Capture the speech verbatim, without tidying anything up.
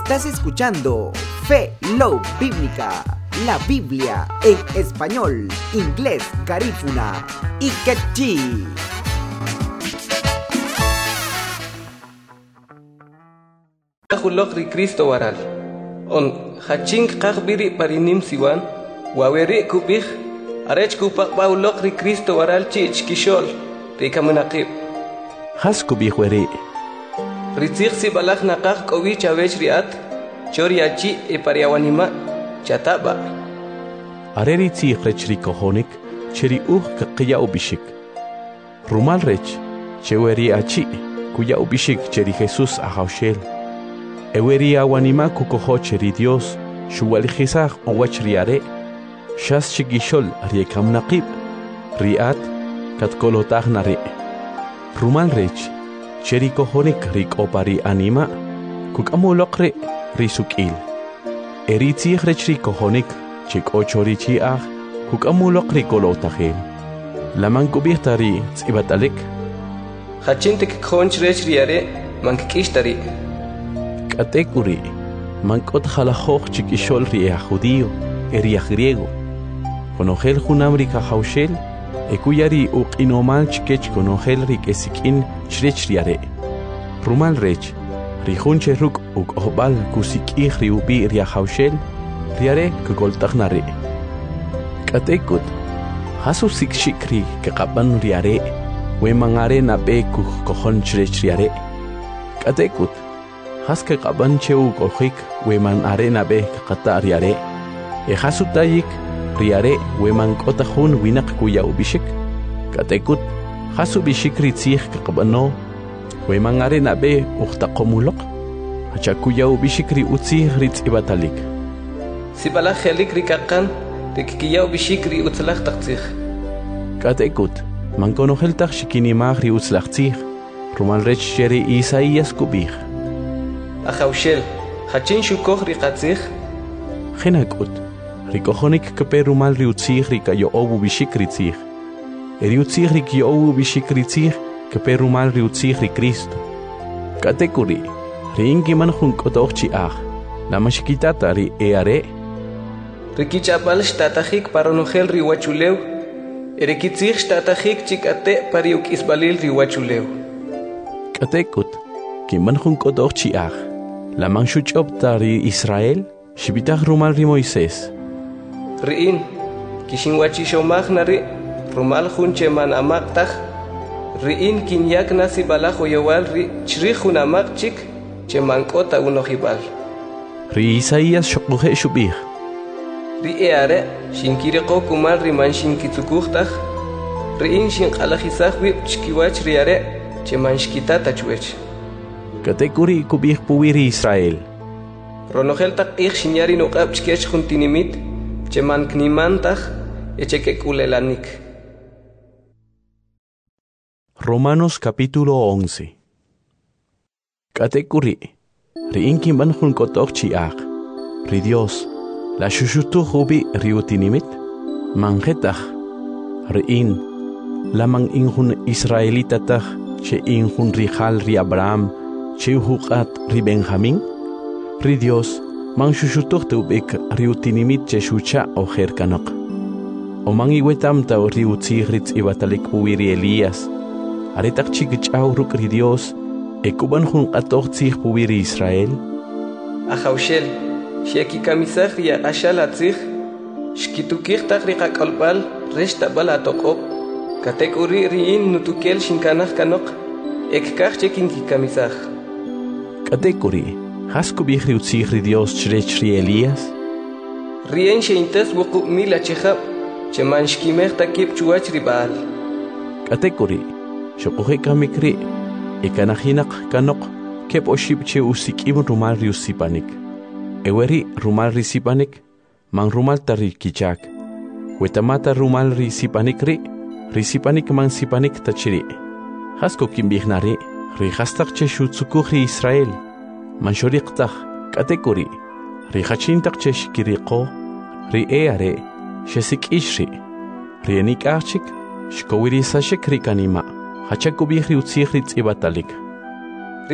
Estás escuchando Fe Love Bíblica, la Biblia en español, inglés, garífuna y quechí. Hulokri Cristo waral. On hachink kagbiri parinim siwan, waweri kubih, arech kupak paulokri Cristo waral chich kishol, rikamunakib. Has kubih weri. Ritzig si balak nakak kowi chavech riat, choriachi e pariawanima, chataba. Areri tzig rech rikohonik, cheri uh kakia ubishik. Rumal rech, cheweri achi, kuya ubishik cheri Jesus ahaushel. Eweri awanima kukoho cheri Dios, shuwalijizah onwach riare, shas chigishol riekam naqib, riat, katkolotah nare. Rumal rech, cheri kohonik rik opari anima, kukamulokre risukil. Eritzig rech rikohonik, chik ochorichi ah, kukamulokri kolotahel. Laman kubihtari tzibatalik. Hachintik konch rech riare, mankikishtari. Katekuri, mankot jalajoj chikishol ria judío, eria griego. Conogel junamrika haushel, ekuyari uqinomal chikech conogel rik esikin chrech riare. Rumal rech, rijunche ruk uk ohbal kusikih riubi ria haushel, riare kugoltagnare. Katekut, hasu sikshikri kekaban riare, wemangare nabe kuh kohon chrech riare. Katekut, haske qaban cheu kohik weman arena be qata riare e hasutayik riare weman qotahun winak kuya ubishik katekut hasu bishikri tzig qabano weman arena be uqtaqomulok hacha kuya ubishikri utzig ritz ibatalik sibala khelik rikaqan rikiya ubishikri utzlaq taqtzig katekut man konohel taq shikini magri utzlaq tzig rumal rech sheri Isaías kubih Ahaushel, hachin shukoh rikatzig. Genakut, rikohonik keperumal riutzig rikayo obu bishikritzig. Eriutzig rikyo obu bishikritzig keperumal riutzig ri Cristo. Katekuri, ringi manjun kotochi ah, la mashikitata ri eare. Rikichapal shtatahik paronogel riwachuleu. Erikitzig shtatahik chikate pariuk isbalil riwachuleu. Katekut, kimanjun kotochi ah. La manshuchoptari Israel, shibitah rumal ri Moisés. Riin, kishinwachishomag nari, rumal junche man amaktah, riin kinyak nasi balajo yowal ri chrihun amakchik, che mankota unohibal. Ri Isaías shokuhe shubih. Ri eare, shinkireko kumal ri man shinkitsukuhtah, riin shinkalajizah wip chkiwach riare, che manshkitata chwech. Katekuri kubih puwiri Israel. Ronogel tak ich shinyari nuqab chkech juntinimit, che man knimantah, echeke kulelanik. Romanos capítulo once. Katekuri, riinkin ban jun kotok chiak, ri Dios, la shushutu hubi riutinimit, manjetah, riin, la man injun Israelitatah, che injun rijal ri Abraham, Cheuhuqat ri Benjamín, ri Dios, man shushutuq tubik riutinimit cheshucha o jerkanok. O man iwetam ta riutzig ritz ibatalik puwiri Elías, aretak chikichaw ruk ri Dios, ekuban jun qatoq tzig puwiri Israel. Ahaushel, sheki kamisach ri ashal atzig, shkitukig tak ri qakolbal, reshta bala toqob, katekuri riin nutukel shinkanach kanok, ekkach chekin ki kamisach. Katekuri, has kubih riutzig ri Dios chrech ri Elías? Rien sheintes wuqub mila chehab, che manshkimech takib chuach ri Baal. Katekuri, shokuhe kamikri, ekanahinak kanok, kep oshib che usikim rumal ri usipanik. Eweri rumal ri sipanik, man rumal tari kichak. Wetamata rumal ri sipanik ri, ri sipanik man sipanik tachiri. Has kokimbih nari, ri hastak che shutsukuh ri Israel. Manshoriqtah, katekuri, ri hachintak che shikiriqo, ri eare, shesik ishri, ri enik archik, shkowiri sashik ri kanima, hachakubih ri utzig ri tzibatalik.